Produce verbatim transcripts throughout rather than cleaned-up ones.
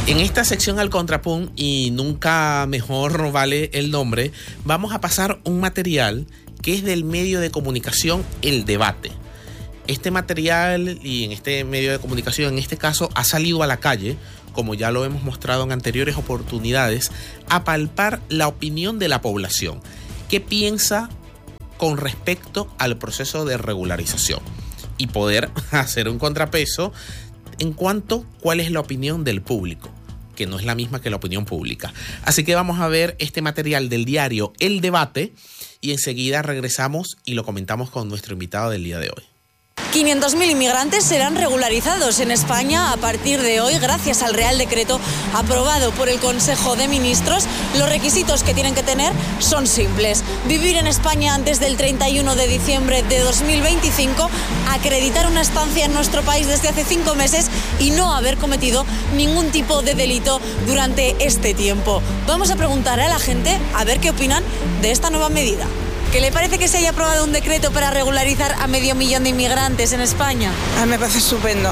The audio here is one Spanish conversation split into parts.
En esta sección Al Contrapunto, y nunca mejor vale el nombre, vamos a pasar un material que es del medio de comunicación El Debate. Este material, y en este medio de comunicación, en este caso, ha salido a la calle, como ya lo hemos mostrado en anteriores oportunidades, a palpar la opinión de la población. ¿Qué piensa con respecto al proceso de regularización? Y poder hacer un contrapeso en cuanto a cuál es la opinión del público, que no es la misma que la opinión pública. Así que vamos a ver este material del diario El Debate y enseguida regresamos y lo comentamos con nuestro invitado del día de hoy. quinientos mil inmigrantes serán regularizados en España a partir de hoy gracias al Real Decreto aprobado por el Consejo de Ministros. Los requisitos que tienen que tener son simples: vivir en España antes del treinta y uno de diciembre de dos mil veinticinco, acreditar una estancia en nuestro país desde hace cinco meses y no haber cometido ningún tipo de delito durante este tiempo. Vamos a preguntar a la gente a ver qué opinan de esta nueva medida. ¿Qué le parece que se haya aprobado un decreto para regularizar a medio millón de inmigrantes en España? A mí me parece estupendo.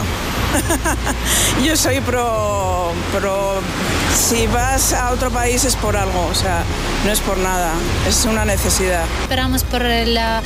Yo soy pro, pro... Si vas a otro país es por algo, o sea, no es por nada, es una necesidad. Esperamos por la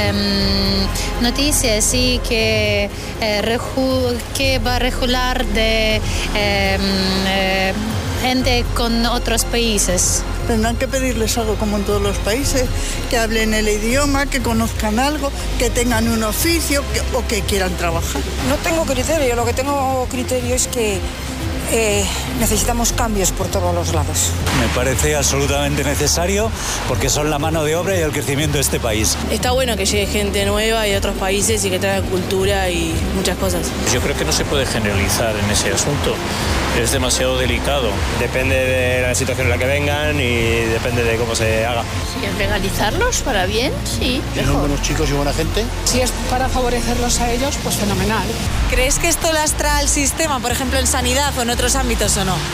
eh, noticia, sí, que, eh, reju, que va a regular de eh, eh, gente con otros países. Tendrán que pedirles algo como en todos los países, que hablen el idioma, que conozcan algo, que tengan un oficio que, o que quieran trabajar. No tengo criterio, lo que tengo criterio es que eh, necesitamos cambios por todos los lados. Me parece absolutamente necesario porque son la mano de obra y el crecimiento de este país. Está bueno que llegue gente nueva y de otros países y que traiga cultura y muchas cosas. Yo creo que no se puede generalizar en ese asunto. Es demasiado delicado. Depende de la situación en la que vengan y depende de cómo se haga. Si es legalizarlos para bien, sí. Si son buenos chicos y buena gente. Si es para favorecerlos a ellos, pues fenomenal. ¿Crees que esto lastra al sistema, por ejemplo, en sanidad o en otros ámbitos o no?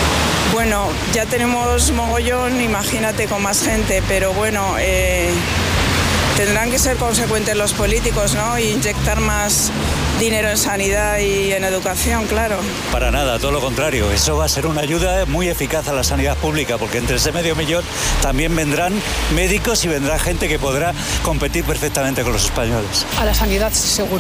Bueno, ya tenemos mogollón, imagínate con más gente, pero bueno, eh, tendrán que ser consecuentes los políticos, ¿no? E inyectar más dinero en sanidad y en educación, claro. Para nada, todo lo contrario. Eso va a ser una ayuda muy eficaz a la sanidad pública, porque entre ese medio millón también vendrán médicos y vendrá gente que podrá competir perfectamente con los españoles. A la sanidad, seguro.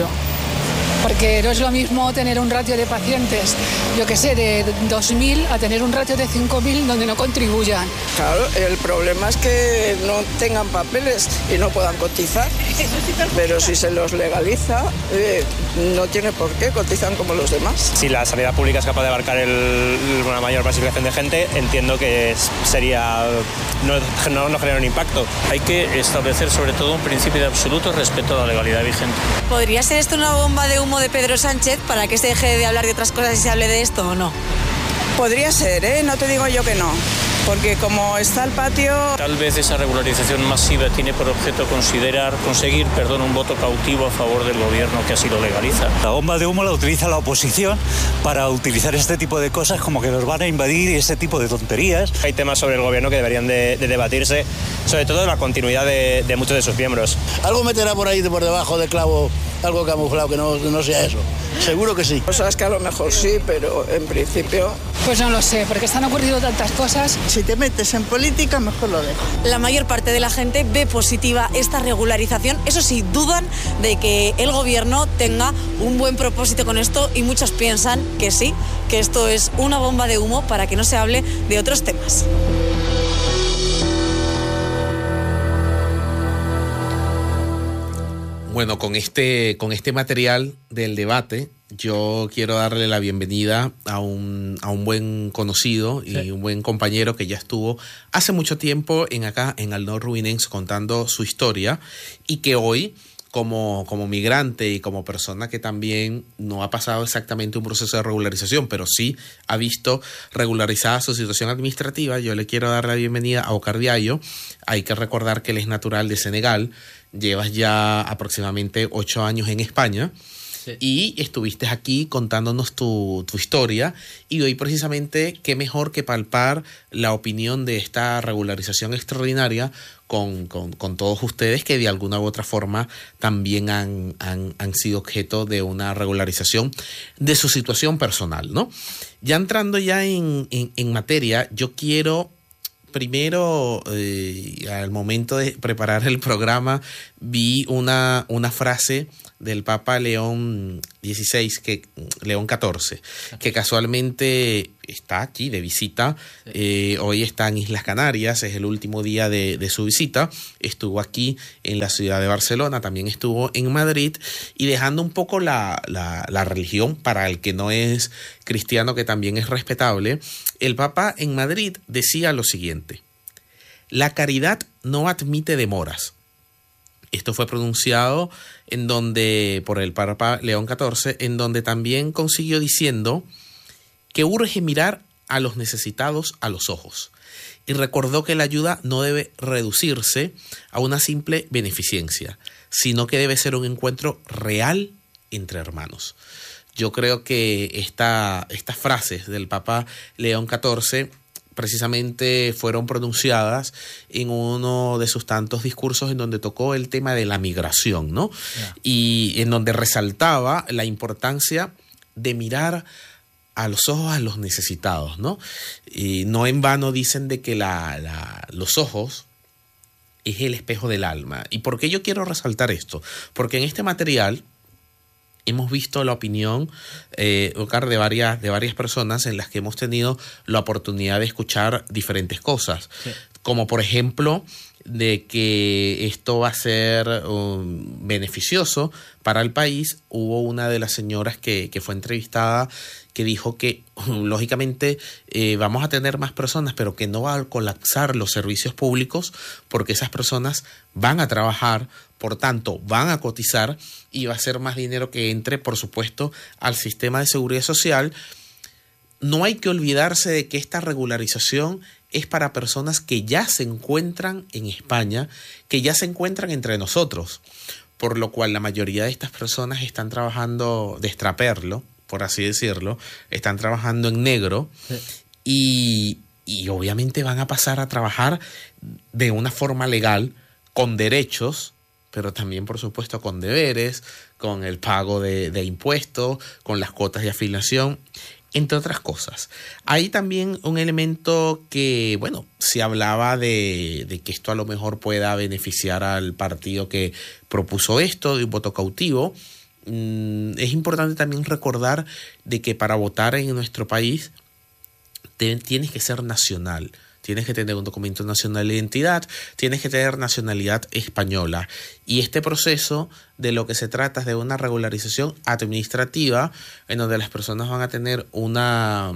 Porque no es lo mismo tener un ratio de pacientes, yo qué sé, de dos mil a tener un ratio de cinco mil donde no contribuyan. Claro, el problema es que no tengan papeles y no puedan cotizar. Pero si se los legaliza, eh, no tiene por qué, cotizan como los demás. Si la sanidad pública es capaz de abarcar el, una mayor masificación de gente, entiendo que sería no, no, no genera un impacto. Hay que establecer sobre todo un principio de absoluto respeto a la legalidad vigente. ¿Podría ser esto una bomba de humo de Pedro Sánchez para que se deje de hablar de otras cosas y se hable de esto o no? Podría ser, ¿eh? No te digo yo que no. Porque como está el patio... Tal vez esa regularización masiva tiene por objeto considerar, conseguir, perdón, un voto cautivo a favor del gobierno que así lo legaliza. La bomba de humo la utiliza la oposición para utilizar este tipo de cosas como que nos van a invadir y ese tipo de tonterías. Hay temas sobre el gobierno que deberían de, de debatirse, sobre todo la continuidad de, de muchos de sus miembros. Algo meterá por ahí por debajo del clavo, algo camuflado que no, no sea eso. Seguro que sí. Cosas que a lo mejor sí, pero en principio... Pues no lo sé, porque están ocurriendo tantas cosas. Si te metes en política, mejor lo dejo. La mayor parte de la gente ve positiva esta regularización. Eso sí, dudan de que el gobierno tenga un buen propósito con esto y muchos piensan que sí, que esto es una bomba de humo para que no se hable de otros temas. Bueno, con este, con este material del debate, yo quiero darle la bienvenida a un, a un buen conocido y sí. un buen compañero que ya estuvo hace mucho tiempo en acá, en Aldor Ruinense, contando su historia y que hoy, como, como migrante y como persona que también no ha pasado exactamente un proceso de regularización, pero sí ha visto regularizada su situación administrativa, yo le quiero dar la bienvenida a Ocar Diallo. Hay que recordar que él es natural de Senegal. Llevas ya aproximadamente ocho años en España Sí. Y estuviste aquí contándonos tu, tu historia, y hoy precisamente qué mejor que palpar la opinión de esta regularización extraordinaria con, con, con todos ustedes que de alguna u otra forma también han, han, han sido objeto de una regularización de su situación personal, ¿no? Ya entrando ya en, en, en materia, yo quiero... Primero, eh, al momento de preparar el programa, vi una, una frase del Papa León dieciséis, que, León catorce, que casualmente está aquí de visita. Eh, hoy está en Islas Canarias, es el último día de, de su visita. Estuvo aquí en la ciudad de Barcelona, también estuvo en Madrid, y dejando un poco la, la, la religión para el que no es cristiano, que también es respetable. El Papa en Madrid decía lo siguiente: la caridad no admite demoras. Esto fue pronunciado en donde, por el Papa León catorce, en donde también consiguió diciendo que urge mirar a los necesitados a los ojos, y recordó que la ayuda no debe reducirse a una simple beneficencia, sino que debe ser un encuentro real entre hermanos. Yo creo que esta, estas frases del Papa León catorce precisamente fueron pronunciadas en uno de sus tantos discursos en donde tocó el tema de la migración, ¿no? Yeah. Y en donde resaltaba la importancia de mirar a los ojos a los necesitados, ¿no? Y no en vano dicen de que la, la, los ojos es el espejo del alma. ¿Y por qué yo quiero resaltar esto? Porque en este material hemos visto la opinión eh, de varias, de varias personas en las que hemos tenido la oportunidad de escuchar diferentes cosas. Sí. Como por ejemplo, de que esto va a ser um, beneficioso para el país. Hubo una de las señoras que, que fue entrevistada que dijo que lógicamente eh, vamos a tener más personas, pero que no va a colapsar los servicios públicos porque esas personas van a trabajar, por tanto van a cotizar, y va a ser más dinero que entre, por supuesto, al sistema de seguridad social. No hay que olvidarse de que esta regularización es para personas que ya se encuentran en España, que ya se encuentran entre nosotros, por lo cual la mayoría de estas personas están trabajando de extraperlo, por así decirlo, están trabajando en negro. Sí. y, y obviamente van a pasar a trabajar de una forma legal, con derechos, pero también, por supuesto, con deberes, con el pago de, de impuestos, con las cuotas de afiliación, entre otras cosas. Hay también un elemento que, bueno, se hablaba de, de que esto a lo mejor pueda beneficiar al partido que propuso esto, de un voto cautivo. Mm, es importante también recordar de que para votar en nuestro país te, tienes que ser nacional. Tienes que tener un documento nacional de identidad, tienes que tener nacionalidad española. Y este proceso de lo que se trata es de una regularización administrativa en donde las personas van a tener una,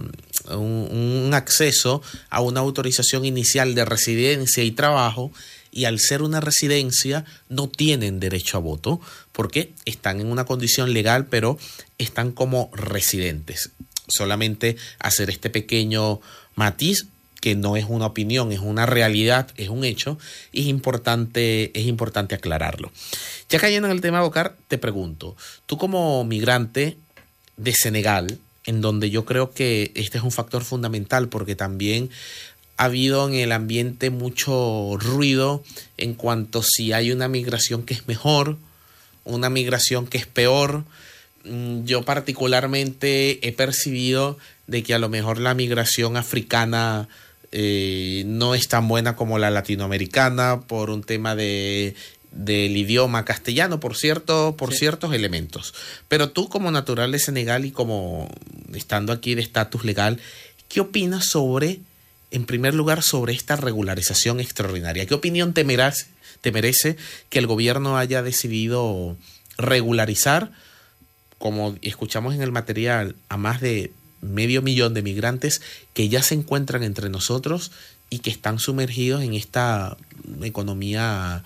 un, un acceso a una autorización inicial de residencia y trabajo, y al ser una residencia no tienen derecho a voto porque están en una condición legal, pero están como residentes. Solamente hacer este pequeño matiz, que no es una opinión, es una realidad, es un hecho, y es importante, es importante aclararlo. Ya cayendo en el tema, Bocar, te pregunto, tú como migrante de Senegal, en donde yo creo que este es un factor fundamental, porque también ha habido en el ambiente mucho ruido en cuanto si hay una migración que es mejor, una migración que es peor. Yo particularmente he percibido de que a lo mejor la migración africana Eh, no es tan buena como la latinoamericana por un tema de del idioma castellano, por cierto, por sí. ciertos elementos. Pero tú, como natural de Senegal y como estando aquí de estatus legal, ¿qué opinas sobre, en primer lugar, sobre esta regularización extraordinaria? ¿Qué opinión te merece, te merece que el gobierno haya decidido regularizar, como escuchamos en el material, a más de medio millón de migrantes que ya se encuentran entre nosotros y que están sumergidos en esta economía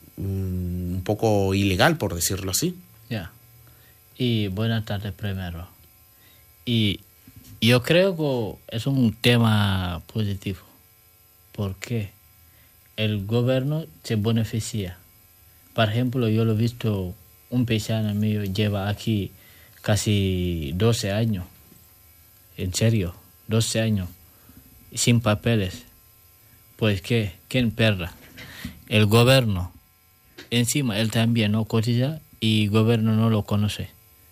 um, un poco ilegal, por decirlo así? Ya. Yeah. Y buenas tardes primero. Y yo creo que es un tema positivo porque el gobierno se beneficia. Por ejemplo, yo lo he visto, un paisano mío lleva aquí casi doce años. En serio, doce años. Sin papeles. Pues, ¿qué? ¿Quién perra? El gobierno. Encima, él también no cotiza y el gobierno no lo conoce.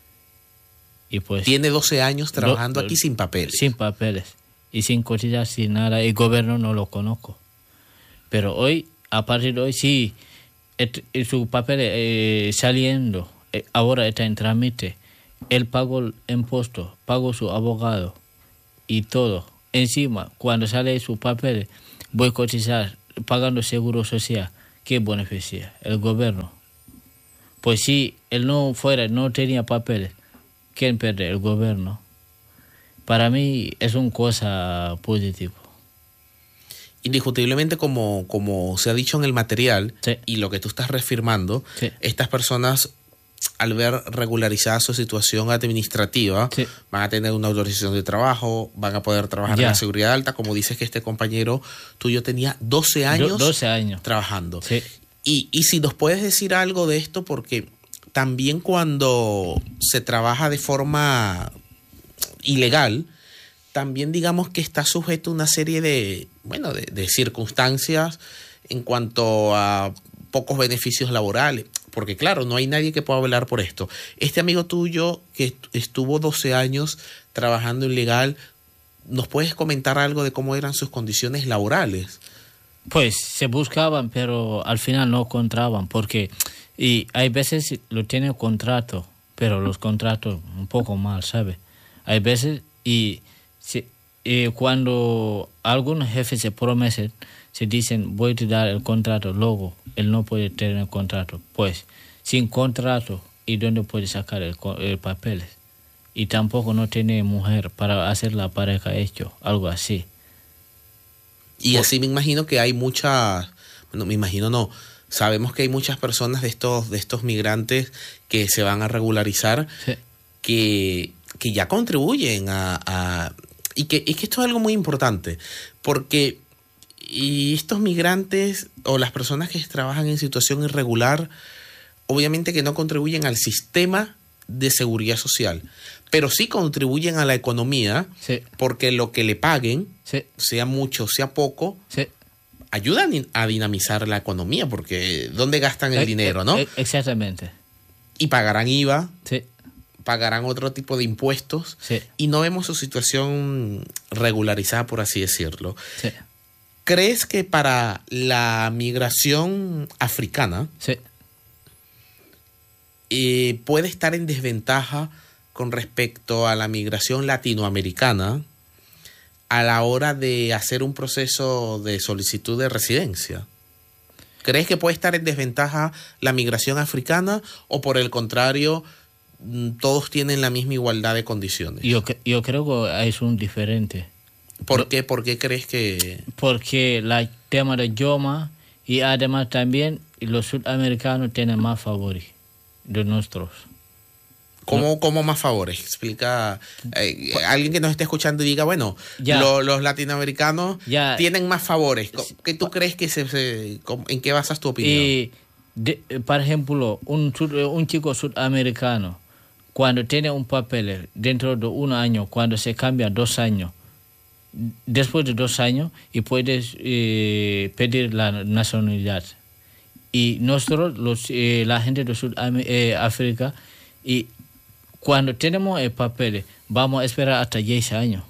Y pues, tiene doce años trabajando do, aquí sin papeles. Sin papeles. Y sin cotizar, sin nada. El gobierno no lo conozco. Pero hoy, a partir de hoy, sí, et, et, su papel eh, saliendo, eh, ahora está en trámite. Él pagó el impuesto, pagó su abogado y todo. Encima, cuando sale su papel, voy a cotizar, pagando seguro social. ¿Qué beneficia? El gobierno. Pues si él no fuera, no tenía papeles, ¿quién pierde? El gobierno. Para mí es una cosa positiva. Indiscutiblemente, como, como se ha dicho en el material, sí, y lo que tú estás reafirmando, sí, estas personas, al ver regularizada su situación administrativa, sí, van a tener una autorización de trabajo, van a poder trabajar ya en la seguridad alta, como dices que este compañero tuyo tenía doce años, doce años trabajando. Sí. Y, y si nos puedes decir algo de esto, porque también cuando se trabaja de forma ilegal, también digamos que está sujeto a una serie de, bueno, de, de circunstancias en cuanto a pocos beneficios laborales, porque claro, no hay nadie que pueda velar por esto. Este amigo tuyo que estuvo doce años trabajando ilegal, ¿nos puedes comentar algo de cómo eran sus condiciones laborales? Pues se buscaban, pero al final no encontraban, porque y hay veces lo tienen contrato, pero los contratos un poco mal, ¿sabe? Hay veces y, si, y cuando algunos jefes se prometen, se dicen voy a dar el contrato, luego él no puede tener el contrato. Pues sin contrato, ¿y dónde puede sacar el, el papeles? Y tampoco no tiene mujer para hacer la pareja hecho, algo así. Y así me imagino que hay muchas, bueno, me imagino no, sabemos que hay muchas personas de estos, de estos migrantes que se van a regularizar, sí, que, que ya contribuyen a, a y que, y que esto es algo muy importante, porque y estos migrantes o las personas que trabajan en situación irregular, obviamente que no contribuyen al sistema de seguridad social, pero sí contribuyen a la economía, sí, porque lo que le paguen, sí, sea mucho, sea poco, sí, ayudan a dinamizar la economía, porque ¿dónde gastan el eh, dinero, no? Exactamente. Y pagarán I V A, sí, pagarán otro tipo de impuestos, sí, y no vemos su situación regularizada, por así decirlo. Sí. ¿Crees que para la migración africana, sí, eh, puede estar en desventaja con respecto a la migración latinoamericana a la hora de hacer un proceso de solicitud de residencia? ¿Crees que puede estar en desventaja la migración africana o por el contrario todos tienen la misma igualdad de condiciones? Yo, yo creo que es un diferente. ¿Por qué? ¿Por qué crees que...? Porque el tema de idioma y además también los sudamericanos tienen más favores de nosotros. ¿Cómo, ¿Cómo más favores? Explica, eh, alguien que nos esté escuchando y diga, bueno, lo, los latinoamericanos ya tienen más favores. ¿Qué tú crees que se, se en qué basas tu opinión? Y de, por ejemplo, un, un chico sudamericano, cuando tiene un papel dentro de un año, cuando se cambia dos años, después de dos años, y puedes eh, pedir la nacionalidad. Y nosotros, los, eh, la gente de Sudáfrica, y cuando tenemos el papel, vamos a esperar hasta diez años.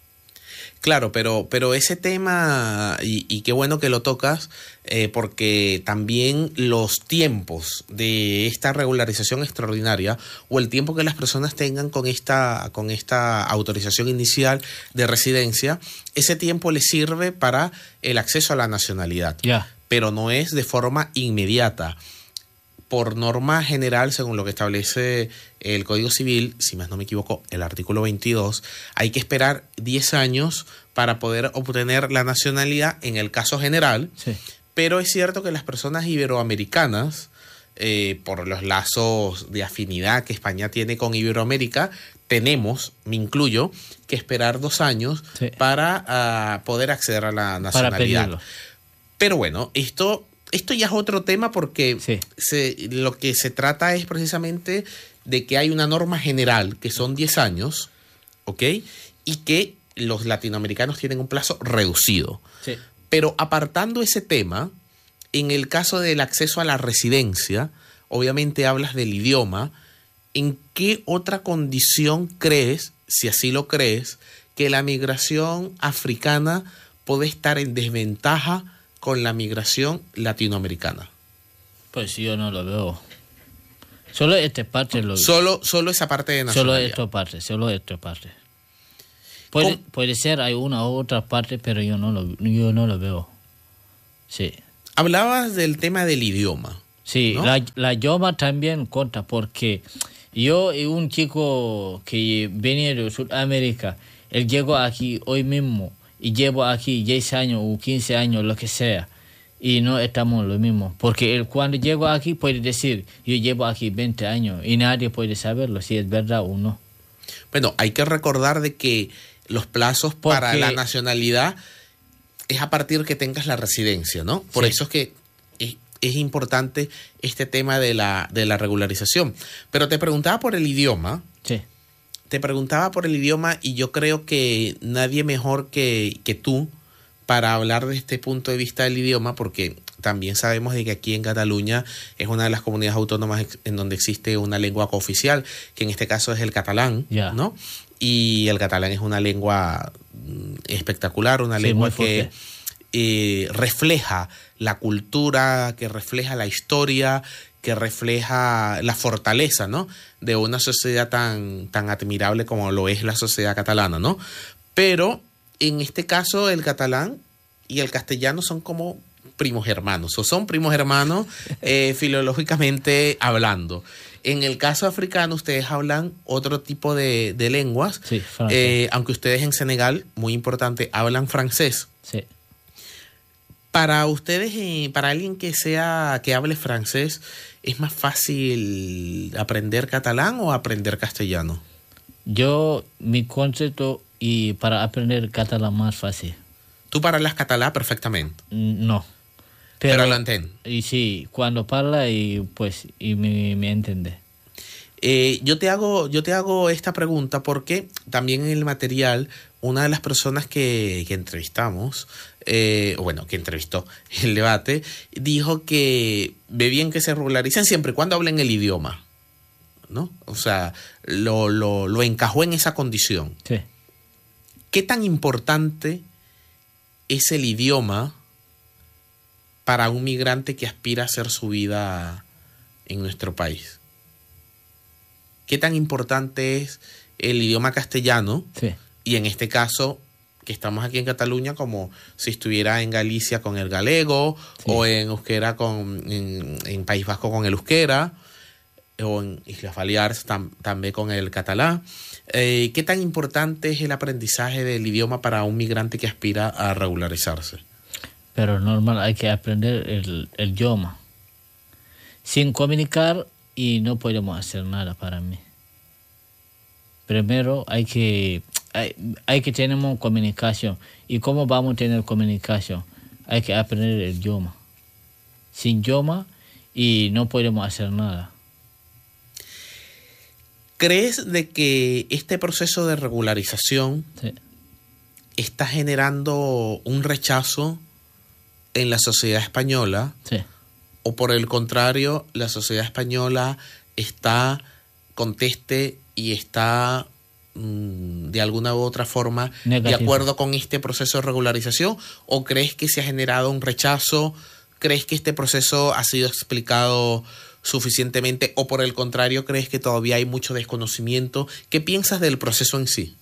Claro, pero, pero ese tema, y, y qué bueno que lo tocas, eh, porque también los tiempos de esta regularización extraordinaria o el tiempo que las personas tengan con esta, con esta autorización inicial de residencia, ese tiempo les sirve para el acceso a la nacionalidad. Yeah. Pero no es de forma inmediata. Por norma general, según lo que establece el Código Civil, si más no me equivoco, el artículo veintidós, hay que esperar diez años para poder obtener la nacionalidad en el caso general. Sí. Pero es cierto que las personas iberoamericanas, eh, por los lazos de afinidad que España tiene con Iberoamérica, tenemos, me incluyo, que esperar dos años sí. para uh, poder acceder a la nacionalidad. Pero bueno, esto... Esto ya es otro tema porque sí. se, lo que se trata es precisamente de que hay una norma general que son diez años, ¿ok? Y que los latinoamericanos tienen un plazo reducido. Sí. Pero apartando ese tema, en el caso del acceso a la residencia, obviamente hablas del idioma. ¿En qué otra condición crees, si así lo crees, que la migración africana puede estar en desventaja con la migración latinoamericana? Pues yo no lo veo. Solo esta parte lo Solo, solo esa parte de nacionalidad. Solo esta parte, solo esta parte. Puede, puede ser, hay una u otra parte, pero yo no lo, yo no lo veo. Sí. Hablabas del tema del idioma. Sí, ¿no? la, la idioma también cuenta porque yo y un chico que venía de Sudamérica, él llegó aquí hoy mismo y llevo aquí diez años o quince años, lo que sea, y no estamos lo mismo. Porque él cuando llegó aquí puede decir, yo llevo aquí veinte años y nadie puede saberlo si es verdad o no. Bueno, hay que recordar de que los plazos Porque, para la nacionalidad es a partir que tengas la residencia, ¿no? Por sí. eso es que es, es importante este tema de la, de la regularización. Pero te preguntaba por el idioma. Sí. Te preguntaba por el idioma y yo creo que nadie mejor que, que tú para hablar de este punto de vista del idioma, porque también sabemos de que aquí en Cataluña es una de las comunidades autónomas en donde existe una lengua cooficial, que en este caso es el catalán, yeah. ¿no? Y el catalán es una lengua espectacular, una sí, lengua que eh, refleja la cultura, que refleja la historia, que refleja la fortaleza, ¿no? De una sociedad tan, tan admirable como lo es la sociedad catalana, ¿no? Pero en este caso el catalán y el castellano son como primos hermanos, o son primos hermanos eh, filológicamente hablando. En el caso africano ustedes hablan otro tipo de, de lenguas, sí, eh, aunque ustedes en Senegal, muy importante, hablan francés. Sí. Para ustedes, eh, para alguien que sea que hable francés, ¿es más fácil aprender catalán o aprender castellano? Yo, mi concepto, y para aprender catalán más fácil. ¿Tú parlas catalán perfectamente? No. Pero, Pero lo entiendes. Y sí, cuando parla y pues y me, me entiende. Eh, yo te hago yo te hago esta pregunta porque también en el material una de las personas que, que entrevistamos, eh, bueno, que entrevistó el debate, dijo que ve bien que se regularicen siempre y cuando hablen el idioma, ¿no? O sea, lo, lo, lo encajó en esa condición. Sí. ¿Qué tan importante es el idioma para un migrante que aspira a hacer su vida en nuestro país? ¿Qué tan importante es el idioma castellano? Sí. Y en este caso, que estamos aquí en Cataluña, como si estuviera en Galicia con el galego, sí. o en euskera con, en, en País Vasco con el euskera, o en Islas Baleares tam, también con el catalán. Eh, ¿Qué tan importante es el aprendizaje del idioma para un migrante que aspira a regularizarse? Pero normal, hay que aprender el, el idioma. Sin comunicar y no podemos hacer nada para mí. Primero hay que hay, hay que tener comunicación. ¿Y cómo vamos a tener comunicación? Hay que aprender el idioma. Sin idioma y no podemos hacer nada. ¿Crees de que este proceso de regularización sí. está generando un rechazo en la sociedad española? Sí. ¿O por el contrario, la sociedad española está conteste y está mmm, de alguna u otra forma negativo, de acuerdo con este proceso de regularización? ¿O crees que se ha generado un rechazo? ¿Crees que este proceso ha sido explicado suficientemente? ¿O por el contrario, crees que todavía hay mucho desconocimiento? ¿Qué piensas del proceso en sí?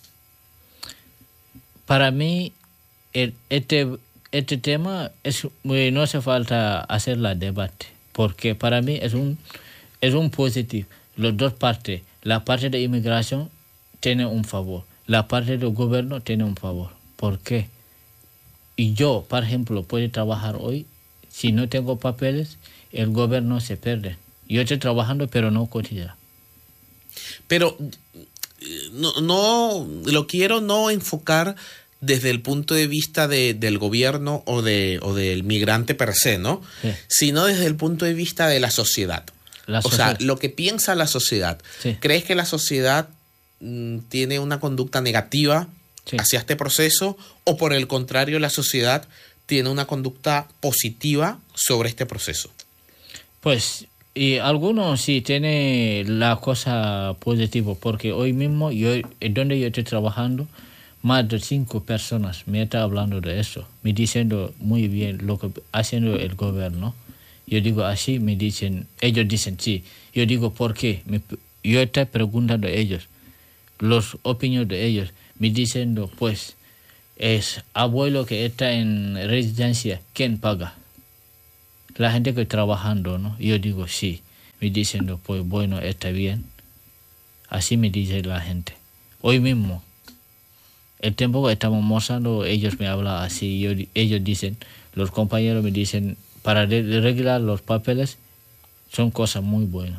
Para mí, el, este... Este tema es, no hace falta hacer la debate, porque para mí es un, es un positivo. Las dos partes, la parte de inmigración tiene un favor, la parte del gobierno tiene un favor. ¿Por qué? Y yo, por ejemplo, puedo trabajar hoy, si no tengo papeles, el gobierno se pierde. Yo estoy trabajando, pero no cotiza. Pero no, no lo quiero no enfocar desde el punto de vista de, del gobierno o, de, o del migrante per se, ¿no? Sí. Sino desde el punto de vista de la sociedad. La o sociedad. sea, lo que piensa la sociedad. Sí. ¿Crees que la sociedad mm, tiene una conducta negativa sí. hacia este proceso o por el contrario la sociedad tiene una conducta positiva sobre este proceso? Pues y algunos sí tienen la cosa positiva, porque hoy mismo yo donde yo estoy trabajando, más de cinco personas me están hablando de eso, me diciendo muy bien lo que haciendo el gobierno. Yo digo así, me dicen, ellos dicen sí. Yo digo, ¿por qué? Me, yo estoy preguntando a ellos, los opiniones de ellos, me diciendo, pues, es abuelo que está en residencia, ¿quién paga? La gente que está trabajando, ¿no? Yo digo, sí. Me diciendo, pues, bueno, está bien. Así me dice la gente. Hoy mismo, el tiempo que estamos mostrando, ellos me hablan así. Yo, ellos dicen, los compañeros me dicen, para arreglar los papeles, son cosas muy buenas.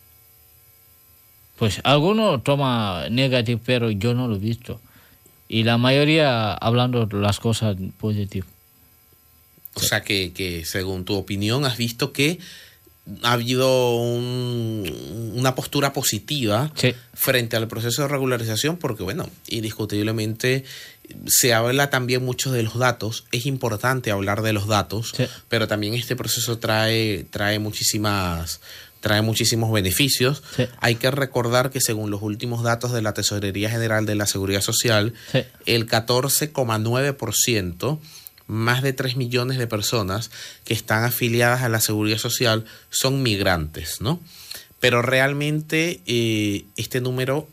Pues algunos toman negativo, pero yo no lo he visto. Y la mayoría hablando las cosas positivas. O sea que, que según tu opinión has visto que ha habido un, una postura positiva sí. frente al proceso de regularización, porque bueno, indiscutiblemente se habla también mucho de los datos, es importante hablar de los datos, sí. pero también este proceso trae, trae muchísimas... trae muchísimos beneficios. Sí. Hay que recordar que según los últimos datos de la Tesorería General de la Seguridad Social, sí. el catorce coma nueve por ciento, más de tres millones de personas que están afiliadas a la Seguridad Social son migrantes, ¿no? Pero realmente eh, este número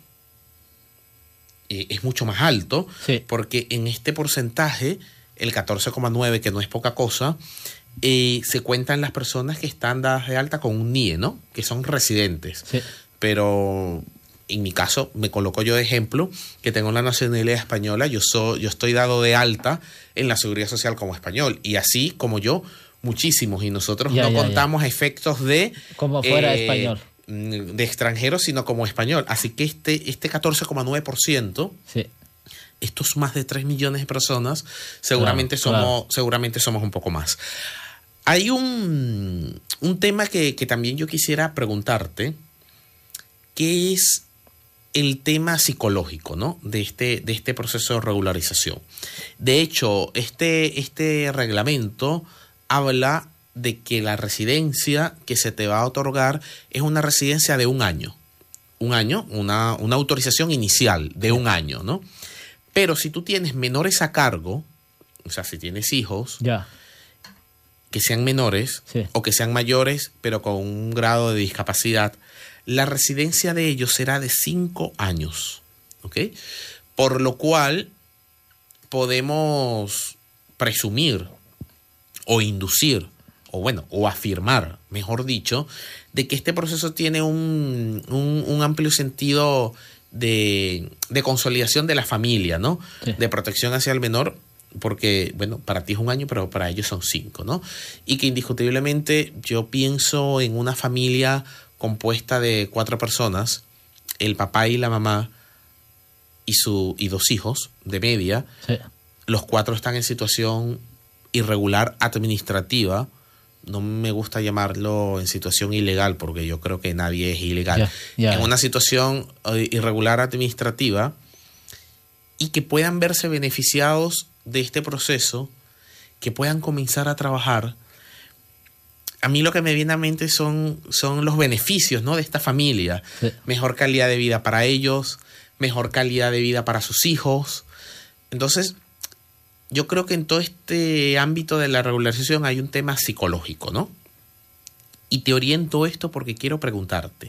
eh, es mucho más alto, sí. porque en este porcentaje, el catorce coma nueve, que no es poca cosa, Eh, se cuentan las personas que están dadas de alta con un N I E, ¿no? Que son residentes. Sí. Pero en mi caso, me coloco yo de ejemplo, que tengo la nacionalidad española, yo, soy, yo estoy dado de alta en la Seguridad Social como español. Y así como yo, muchísimos. Y nosotros ya, no ya, contamos ya. efectos de... Como fuera eh, español. De extranjeros, sino como español. Así que este, este catorce coma nueve por ciento... Sí. Estos más de tres millones de personas, seguramente, claro, somos, claro. seguramente somos un poco más. Hay un, un tema que, que también yo quisiera preguntarte, que es el tema psicológico, ¿no? de, este, de este proceso de regularización. De hecho, este, este reglamento habla de que la residencia que se te va a otorgar es una residencia de un año. Un año, una, una autorización inicial de un año, ¿no? Pero si tú tienes menores a cargo, o sea, si tienes hijos... Ya. que sean menores sí. o que sean mayores, pero con un grado de discapacidad, la residencia de ellos será de cinco años. ¿Ok? Por lo cual podemos presumir o inducir, o bueno, o afirmar, mejor dicho, de que este proceso tiene un, un, un amplio sentido de, de consolidación de la familia, ¿no? Sí. De protección hacia el menor, porque, bueno, para ti es un año, pero para ellos son cinco, ¿no? Y que indiscutiblemente yo pienso en una familia compuesta de cuatro personas, el papá y la mamá y, su, y dos hijos de media, sí. Los cuatro están en situación irregular administrativa. No me gusta llamarlo en situación ilegal, porque yo creo que nadie es ilegal. Ya, ya. En una situación irregular administrativa, y que puedan verse beneficiados de este proceso, que puedan comenzar a trabajar. A mí lo que me viene a mente son, son los beneficios, ¿no? de esta familia. Sí. Mejor calidad de vida para ellos, mejor calidad de vida para sus hijos. Entonces, yo creo que en todo este ámbito de la regularización hay un tema psicológico, ¿no? Y te oriento esto porque quiero preguntarte.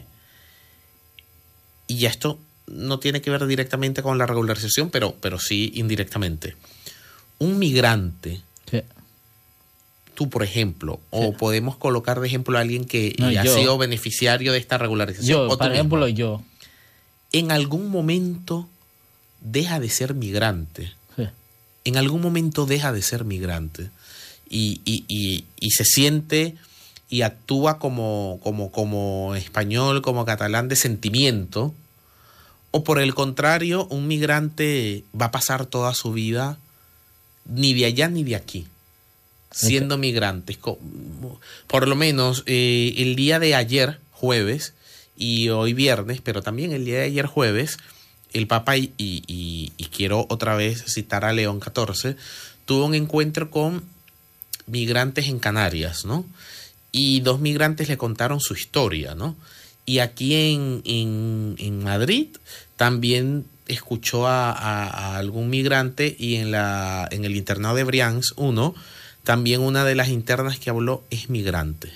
Y ya esto no tiene que ver directamente con la regularización, pero, pero sí indirectamente. Un migrante, sí. tú por ejemplo, sí. o podemos colocar de ejemplo a alguien que no, ha yo. sido beneficiario de esta regularización. Yo, o por ejemplo, mismo, yo. En algún momento deja de ser migrante. Sí. En algún momento deja de ser migrante. Y, y, y, y se siente y actúa como, como, como español, como catalán de sentimiento. O por el contrario, un migrante va a pasar toda su vida ni de allá ni de aquí, siendo okay. migrantes. Por lo menos eh, el día de ayer, jueves y hoy viernes, pero también el día de ayer jueves, el Papa, y, y, y quiero otra vez citar a León catorce, tuvo un encuentro con migrantes en Canarias, ¿no? Y dos migrantes le contaron su historia, ¿no? Y aquí en, en, en Madrid también escuchó a, a, a algún migrante, y en, la, en el internado de Brians uno, también una de las internas que habló es migrante.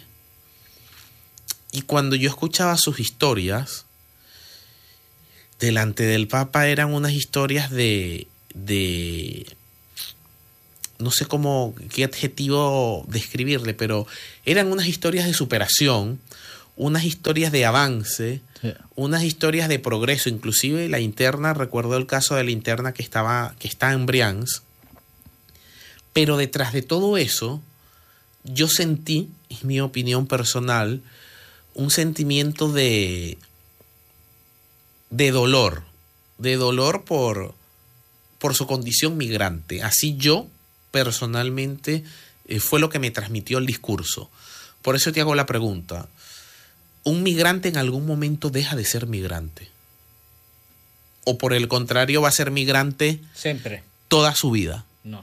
Y cuando yo escuchaba sus historias, delante del Papa eran unas historias de, de no sé cómo, qué adjetivo describirle, pero eran unas historias de superación, unas historias de avance, sí. unas historias de progreso. Inclusive la interna, recuerdo el caso de la interna que estaba, que está en Brians, pero detrás de todo eso, yo sentí, es mi opinión personal, un sentimiento de, de dolor, de dolor por, por su condición migrante. Así yo, personalmente, eh, fue lo que me transmitió el discurso. Por eso te hago la pregunta. ¿Un migrante en algún momento deja de ser migrante? ¿O por el contrario va a ser migrante siempre, toda su vida? No.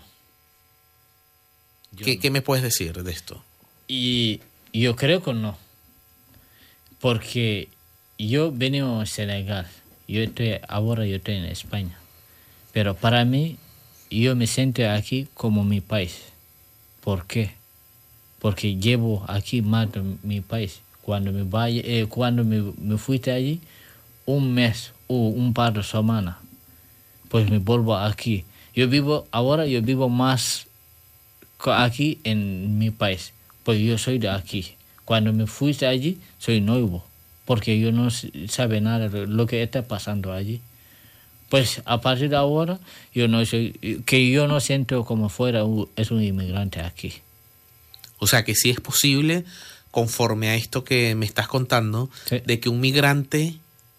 ¿Qué, no. ¿Qué me puedes decir de esto? Y yo creo que no. Porque yo vengo de Senegal. Yo estoy, ahora yo estoy en España. Pero para mí, yo me siento aquí como mi país. ¿Por qué? Porque llevo aquí más de mi país. Cuando me vaya, eh, cuando me, me fuiste allí, un mes o un par de semanas, pues me vuelvo aquí. Yo vivo, ahora yo vivo más aquí en mi país, pues yo soy de aquí. Cuando me fuiste allí, soy nuevo, porque yo no sabe nada de lo que está pasando allí. Pues a partir de ahora, yo no soy, que yo no siento como fuera un, es un inmigrante aquí. O sea que sí es posible, conforme a esto que me estás contando, sí. de que un migrante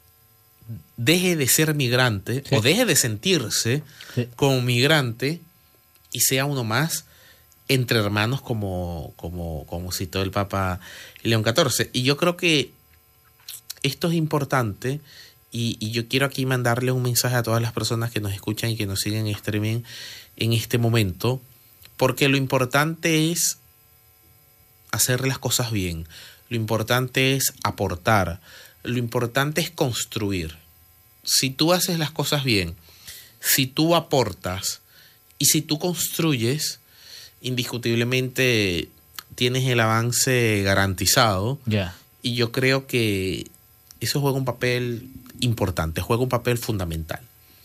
deje de ser migrante, sí. o deje de sentirse sí. como migrante y sea uno más entre hermanos, como, como, como citó el Papa León catorce. Y yo creo que esto es importante, y, y yo quiero aquí mandarle un mensaje a todas las personas que nos escuchan y que nos siguen en streaming en este momento, porque lo importante es hacer las cosas bien, lo importante es aportar, lo importante es construir. Si tú haces las cosas bien, si tú aportas y si tú construyes, indiscutiblemente tienes el avance garantizado. Yeah. Y yo creo que eso juega un papel importante, juega un papel fundamental.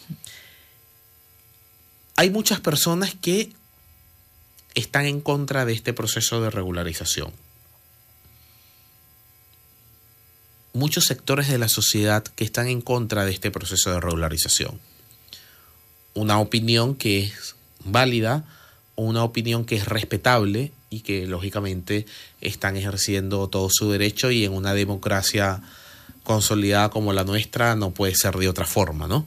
Hay muchas personas que están en contra de este proceso de regularización. Muchos sectores de la sociedad que están en contra de este proceso de regularización. Una opinión que es válida, una opinión que es respetable y que lógicamente están ejerciendo todo su derecho, y en una democracia consolidada como la nuestra no puede ser de otra forma, ¿no?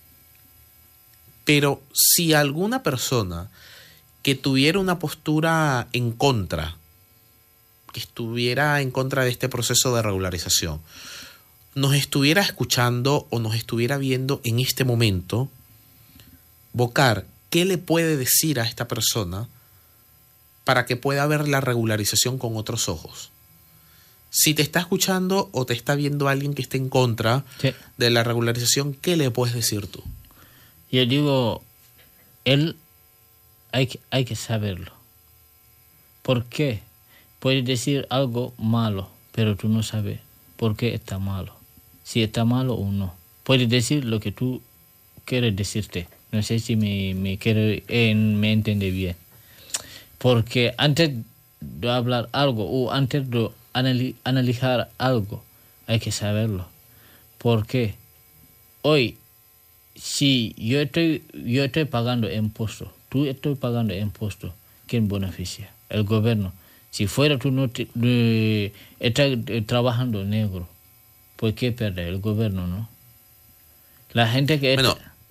Pero si alguna persona que tuviera una postura en contra, que estuviera en contra de este proceso de regularización, nos estuviera escuchando o nos estuviera viendo en este momento, Bocar, ¿qué le puede decir a esta persona para que pueda ver la regularización con otros ojos? Si te está escuchando o te está viendo alguien que esté en contra sí. de la regularización, ¿qué le puedes decir tú? Yo digo, él hay que, hay que saberlo. ¿Por qué? Puedes decir algo malo, pero tú no sabes por qué está malo. Si está malo o no. Puedes decir lo que tú quieres decirte. No sé si me, me, quiere, eh, me entiende bien. Porque antes de hablar algo o antes de anali- analizar algo, hay que saberlo. ¿Por qué? Hoy, si yo estoy, yo estoy pagando impuestos, tú estás pagando impuestos, ¿quién beneficia? El gobierno. Si fuera tú no te, eh, estás trabajando negro, pues ¿qué pierde? El gobierno, ¿no? La gente que... Bueno,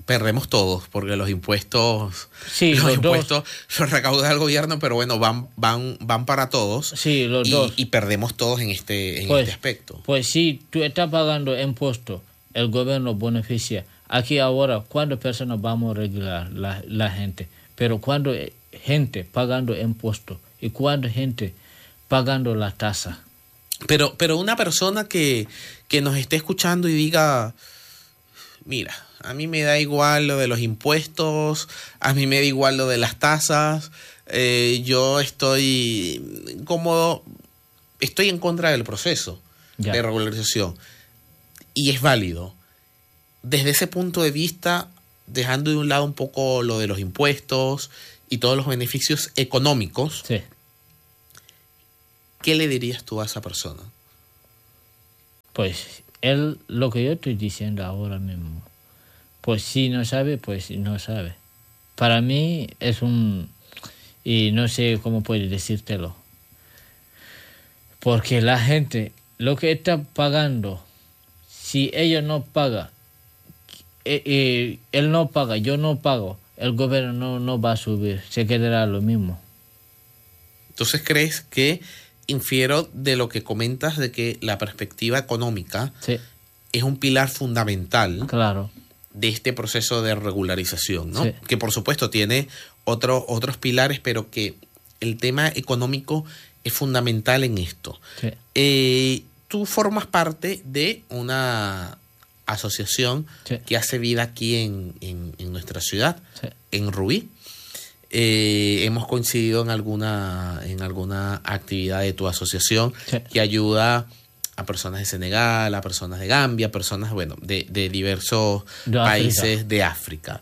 perdemos todos, porque los impuestos, sí, los, los impuestos dos. los recauda el gobierno, pero bueno, van, van, van para todos. Sí, los y, dos. Y perdemos todos en este, en pues, este aspecto. Pues si tú estás pagando impuestos, el gobierno beneficia. Aquí ahora, ¿cuántas personas vamos a regular la, la gente? Pero cuando gente pagando impuestos y cuando gente pagando la tasa. Pero, pero una persona que, que nos esté escuchando y diga, mira, a mí me da igual lo de los impuestos, a mí me da igual lo de las tasas, eh, yo estoy como, estoy en contra del proceso ya. de regularización y es válido. Desde ese punto de vista, dejando de un lado un poco lo de los impuestos y todos los beneficios económicos, sí. ¿qué le dirías tú a esa persona? Pues él, lo que yo estoy diciendo ahora mismo, pues si no sabe, pues no sabe. Para mí es un... y no sé cómo puedo decírtelo. Porque la gente, lo que está pagando, si ellos no pagan, eh, eh, él no paga, yo no pago, el gobierno no, no va a subir, se quedará lo mismo. Entonces, ¿crees que infiero de lo que comentas de que la perspectiva económica sí. es un pilar fundamental claro. de este proceso de regularización, ¿no? Sí. Que por supuesto tiene otro, otros pilares, pero que el tema económico es fundamental en esto. Sí. Eh, tú formas parte de una asociación sí. que hace vida aquí en, en, en nuestra ciudad, sí. en Rubí. Eh, hemos coincidido en alguna, en alguna actividad de tu asociación sí. que ayuda a personas de Senegal, a personas de Gambia, personas, bueno, de, de diversos de países África. de África.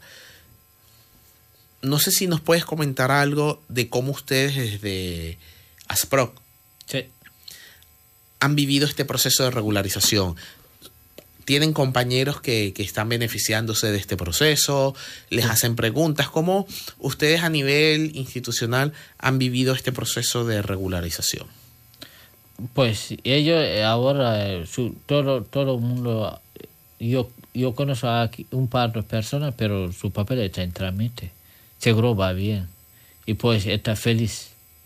No sé si nos puedes comentar algo de cómo ustedes desde ASPROC sí. han vivido este proceso de regularización. ¿Tienen compañeros que, que están beneficiándose de este proceso? ¿Les sí. hacen preguntas? ¿Cómo ustedes a nivel institucional han vivido este proceso de regularización? Pues ellos ahora, su, todo todo el mundo, yo, yo conozco aquí un par de personas, pero su papel está en trámite. Seguro va bien. Y pues está feliz.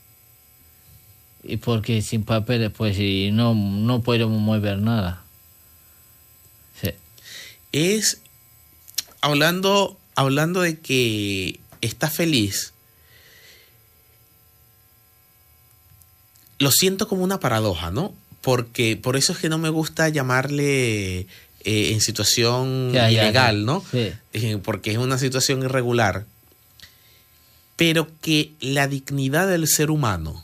Y porque sin papeles, pues y no, no podemos mover nada. Sí. Es, hablando, hablando de que está feliz, lo siento como una paradoja, ¿no? Porque por eso es que no me gusta llamarle eh, en situación ya, ilegal, ya, ¿no? Sí. Eh, porque es una situación irregular. Pero que la dignidad del ser humano,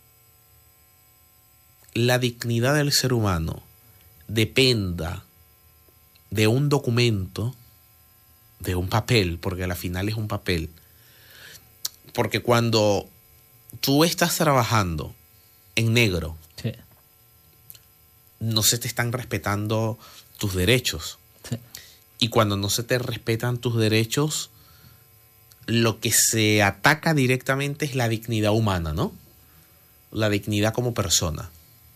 la dignidad del ser humano dependa de un documento, de un papel, porque al final es un papel. Porque cuando tú estás trabajando en negro, sí. no se te están respetando tus derechos. Sí. Y cuando no se te respetan tus derechos, lo que se ataca directamente es la dignidad humana, ¿no? La dignidad como persona.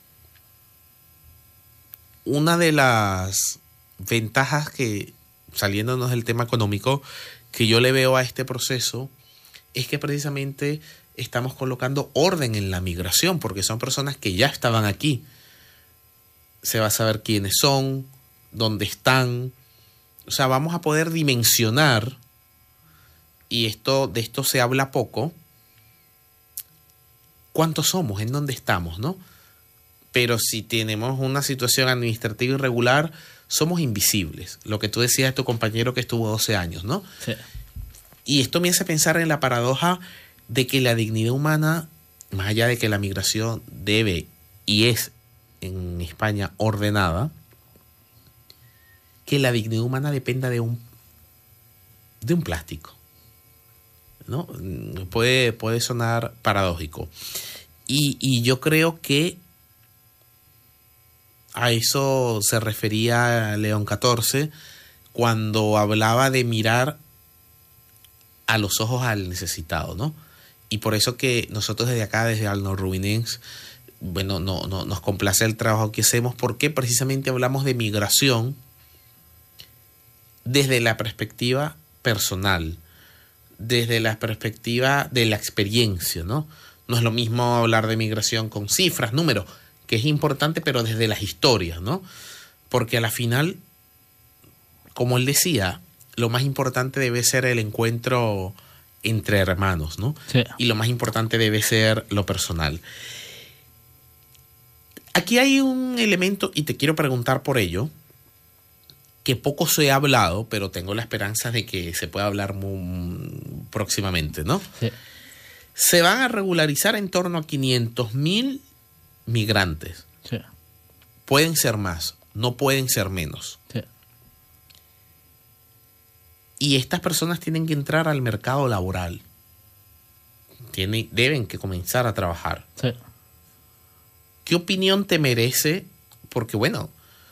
Una de las ventajas que, saliéndonos del tema económico, que yo le veo a este proceso es que precisamente estamos colocando orden en la migración, porque son personas que ya estaban aquí. Se va a saber quiénes son, dónde están. O sea, vamos a poder dimensionar, y esto, de esto se habla poco, cuántos somos, en dónde estamos, ¿no? Pero si tenemos una situación administrativa irregular, somos invisibles. Lo que tú decías de tu compañero que estuvo doce años, ¿no? Sí. Y esto me hace pensar en la paradoja de que la dignidad humana, más allá de que la migración debe y es en España ordenada, que la dignidad humana dependa de un, de un plástico, ¿no? Puede, puede sonar paradójico. Y, y yo creo que a eso se refería León catorce cuando hablaba de mirar a los ojos al necesitado, ¿no? Y por eso que nosotros desde acá, desde Alnor Rubinense, bueno, no, no, nos complace el trabajo que hacemos, porque precisamente hablamos de migración desde la perspectiva personal, desde la perspectiva de la experiencia, ¿no? No es lo mismo hablar de migración con cifras, números, que es importante, pero desde las historias, ¿no? Porque a la final, como él decía, lo más importante debe ser el encuentro entre hermanos, ¿no? Sí. Y lo más importante debe ser lo personal. Aquí hay un elemento, y te quiero preguntar por ello, que poco se ha hablado, pero tengo la esperanza de que se pueda hablar muy próximamente, ¿no? Sí. Se van a regularizar en torno a quinientos mil migrantes. Sí. Pueden ser más, no pueden ser menos. Sí. Y estas personas tienen que entrar al mercado laboral. Tienen, deben que comenzar a trabajar. Sí. ¿Qué opinión te merece? Porque, bueno,